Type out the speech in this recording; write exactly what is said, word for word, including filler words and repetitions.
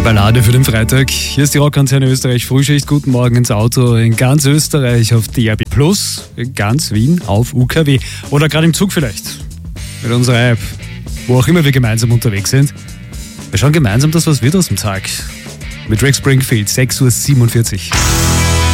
Ballade für den Freitag. Hier ist die Rockantenne Österreich Frühschicht. Guten Morgen ins Auto in ganz Österreich auf D A B Plus, in ganz Wien auf U K W oder gerade im Zug vielleicht mit unserer App, wo auch immer wir gemeinsam unterwegs sind. Wir schauen gemeinsam, dass was wird aus dem Tag. Mit Rick Springfield, sechs Uhr siebenundvierzig.